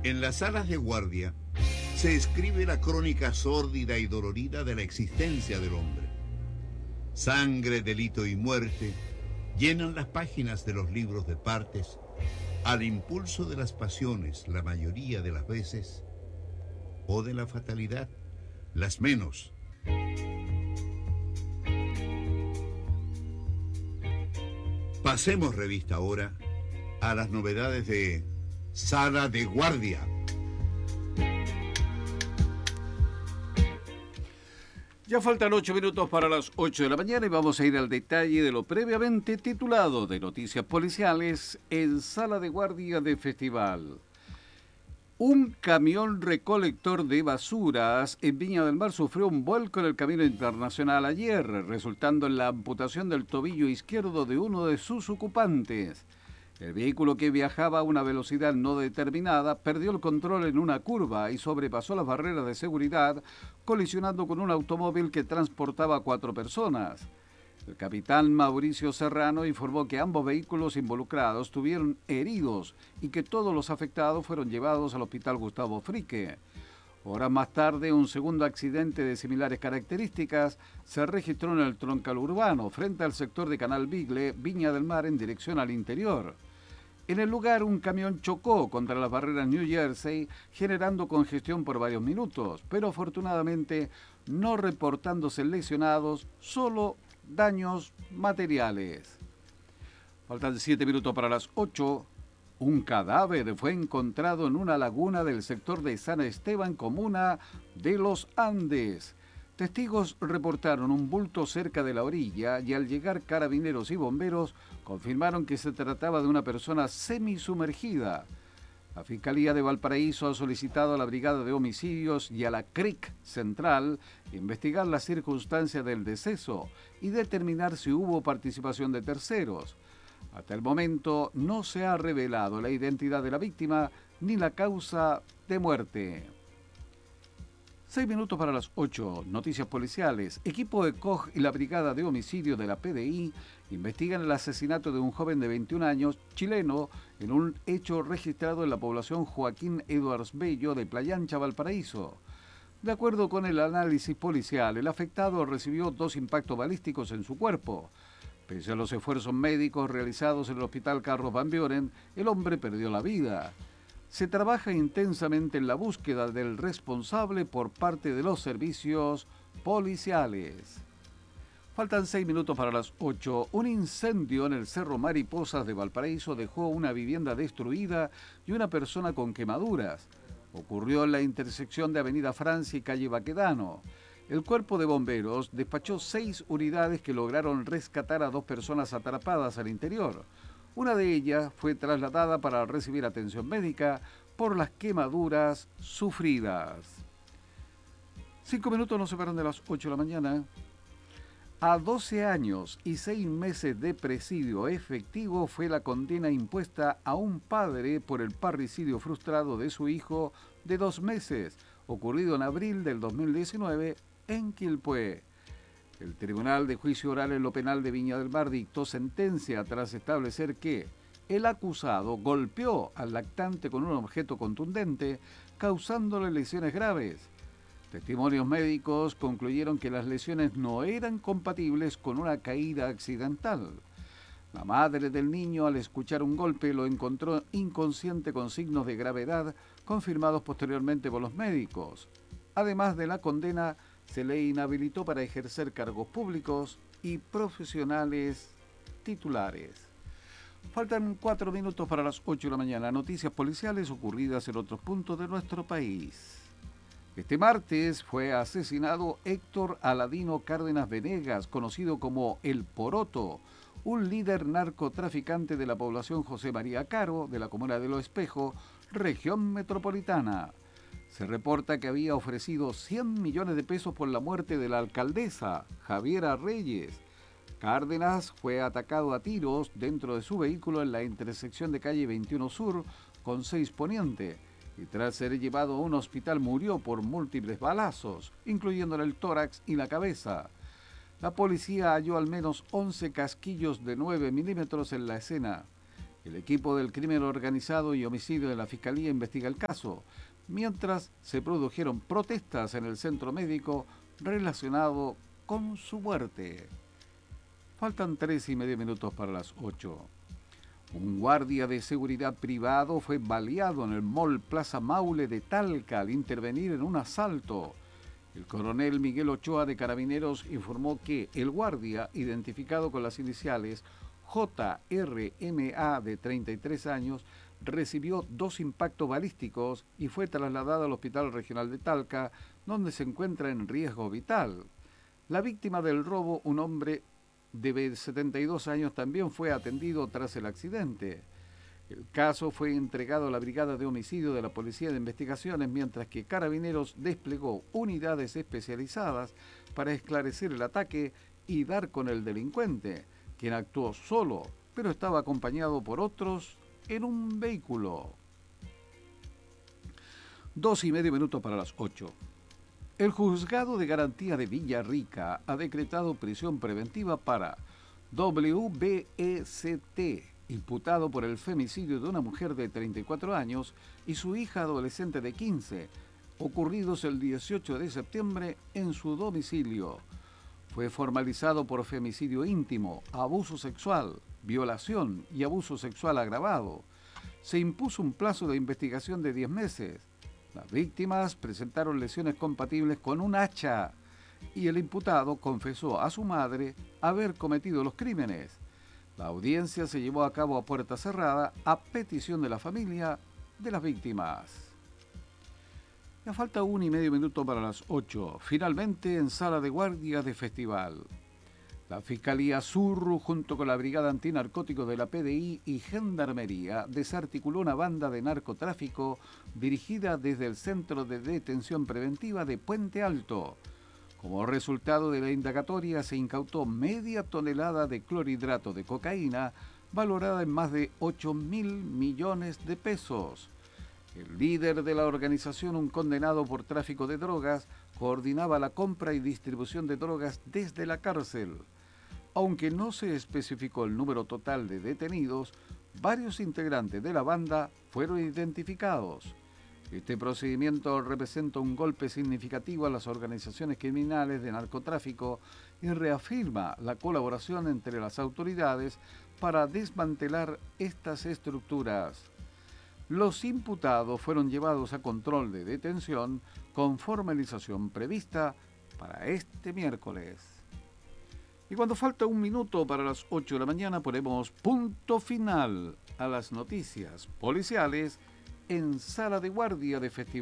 En las salas de guardia se escribe la crónica sórdida y dolorida de la existencia del hombre. Sangre, delito y muerte llenan las páginas de los libros de partes al impulso de las pasiones la mayoría de las veces, o de la fatalidad las menos. Pasemos revista ahora a las novedades de Sala de Guardia. Ya faltan 8 minutos para las 8 de la mañana y vamos a ir al detalle de lo previamente titulado de noticias policiales en Sala de Guardia de Festival. Un camión recolector de basuras en Viña del Mar sufrió un vuelco en el camino internacional ayer, resultando en la amputación del tobillo izquierdo de uno de sus ocupantes. El vehículo, que viajaba a una velocidad no determinada, perdió el control en una curva y sobrepasó las barreras de seguridad, colisionando con un automóvil que transportaba a 4 personas. El capitán Mauricio Serrano informó que ambos vehículos involucrados tuvieron heridos y que todos los afectados fueron llevados al Hospital Gustavo Frique. Horas más tarde, un segundo accidente de similares características se registró en el troncal urbano, frente al sector de Canal Bigle, Viña del Mar, en dirección al interior. En el lugar, un camión chocó contra las barreras New Jersey, generando congestión por varios minutos, pero afortunadamente no reportándose lesionados, solo daños materiales. Faltan 7 minutos para las 8. Un cadáver fue encontrado en una laguna del sector de San Esteban, comuna de Los Andes. Testigos reportaron un bulto cerca de la orilla y al llegar carabineros y bomberos confirmaron que se trataba de una persona semisumergida. La Fiscalía de Valparaíso ha solicitado a la Brigada de Homicidios y a la CRIC Central investigar las circunstancias del deceso y determinar si hubo participación de terceros. Hasta el momento no se ha revelado la identidad de la víctima ni la causa de muerte. 6 minutos para las 8. Noticias policiales. Equipo de COG y la Brigada de Homicidio de la PDI investigan el asesinato de un joven de 21 años, chileno, en un hecho registrado en la población Joaquín Edwards Bello de Playa Ancha, Valparaíso. De acuerdo con el análisis policial, el afectado recibió 2 impactos balísticos en su cuerpo. Pese a los esfuerzos médicos realizados en el Hospital Carlos Van Buren, el hombre perdió la vida. Se trabaja intensamente en la búsqueda del responsable por parte de los servicios policiales. Faltan 6 minutos para las 8. Un incendio en el Cerro Mariposas de Valparaíso dejó una vivienda destruida y una persona con quemaduras. Ocurrió en la intersección de Avenida Francia y calle Baquedano. El cuerpo de bomberos despachó 6 unidades que lograron rescatar a 2 personas atrapadas al interior. Una de ellas fue trasladada para recibir atención médica por las quemaduras sufridas. 5 minutos nos separan de las 8 de la mañana. A 12 años y 6 meses de presidio efectivo fue la condena impuesta a un padre por el parricidio frustrado de su hijo de 2 meses, ocurrido en abril del 2019 en Quilpué. El Tribunal de Juicio Oral en lo Penal de Viña del Mar dictó sentencia tras establecer que el acusado golpeó al lactante con un objeto contundente, causándole lesiones graves. Testimonios médicos concluyeron que las lesiones no eran compatibles con una caída accidental. La madre del niño, al escuchar un golpe, lo encontró inconsciente con signos de gravedad, confirmados posteriormente por los médicos. Además de la condena, se le inhabilitó para ejercer cargos públicos y profesionales titulares. Faltan 4 minutos para las 8 de la mañana. Noticias policiales ocurridas en otros puntos de nuestro país. Este martes fue asesinado Héctor Aladino Cárdenas Venegas, conocido como El Poroto, un líder narcotraficante de la población José María Caro, de la comuna de Lo Espejo, región metropolitana. Se reporta que había ofrecido 100 millones de pesos por la muerte de la alcaldesa, Javiera Reyes. Cárdenas fue atacado a tiros dentro de su vehículo en la intersección de calle 21 Sur con 6 Poniente, y tras ser llevado a un hospital murió por múltiples balazos, incluyendo en el tórax y la cabeza. La policía halló al menos 11 casquillos de 9 milímetros en la escena. El equipo del crimen organizado y homicidio de la Fiscalía investiga el caso, mientras se produjeron protestas en el centro médico relacionado con su muerte. Faltan 3:30 minutos para las 8. Un guardia de seguridad privado fue baleado en el Mall Plaza Maule de Talca al intervenir en un asalto. El coronel Miguel Ochoa de Carabineros informó que el guardia, identificado con las iniciales JRMA de 33 años, recibió 2 impactos balísticos y fue trasladado al Hospital Regional de Talca, donde se encuentra en riesgo vital. La víctima del robo, un hombre de 72 años, también fue atendido tras el accidente. El caso fue entregado a la Brigada de Homicidio de la Policía de Investigaciones, mientras que Carabineros desplegó unidades especializadas para esclarecer el ataque y dar con el delincuente, quien actuó solo, pero estaba acompañado por otros en un vehículo. 2:30 minutos para las 8. El Juzgado de Garantía de Villarrica ha decretado prisión preventiva para WBECT, imputado por el femicidio de una mujer de 34 años y su hija adolescente de 15, ocurridos el 18 de septiembre en su domicilio. Fue formalizado por femicidio íntimo, abuso sexual, violación y abuso sexual agravado. Se impuso un plazo de investigación de 10 meses. Las víctimas presentaron lesiones compatibles con un hacha y el imputado confesó a su madre haber cometido los crímenes. La audiencia se llevó a cabo a puerta cerrada a petición de la familia de las víctimas. Ya falta 1:30 minutos para las 8. Finalmente, en sala de guardia de festival. La Fiscalía Sur, junto con la Brigada Antinarcóticos de la PDI y Gendarmería, desarticuló una banda de narcotráfico dirigida desde el Centro de Detención Preventiva de Puente Alto. Como resultado de la indagatoria, se incautó media tonelada de clorhidrato de cocaína, valorada en más de 8.000 millones de pesos. El líder de la organización, un condenado por tráfico de drogas, coordinaba la compra y distribución de drogas desde la cárcel. Aunque no se especificó el número total de detenidos, varios integrantes de la banda fueron identificados. Este procedimiento representa un golpe significativo a las organizaciones criminales de narcotráfico y reafirma la colaboración entre las autoridades para desmantelar estas estructuras. Los imputados fueron llevados a control de detención con formalización prevista para este miércoles. Y cuando falta 1 minuto para las 8 de la mañana, ponemos punto final a las noticias policiales en Sala de Guardia de Festival.